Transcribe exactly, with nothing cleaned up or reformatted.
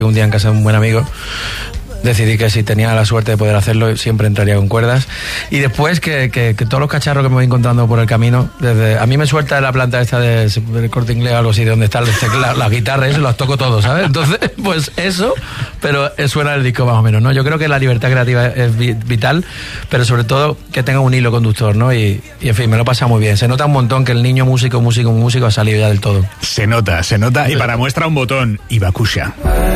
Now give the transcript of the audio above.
un día en casa de un buen amigo decidí que si tenía la suerte de poder hacerlo siempre entraría con cuerdas. Y después que, que, que todos los cacharros que me voy encontrando por el camino, desde a mí me suelta la planta esta de, de Corte Inglés o algo así, de donde están las la guitarras, eso las toco todo, ¿sabes? Entonces, pues eso, pero suena el disco más o menos, ¿no? Yo creo que la libertad creativa es vital, pero sobre todo que tenga un hilo conductor, ¿no? Y, y en fin, me lo pasa muy bien. Se nota un montón que el niño músico, músico, músico ha salido ya del todo. Se nota, se nota, y para muestra un botón, Ibakusha.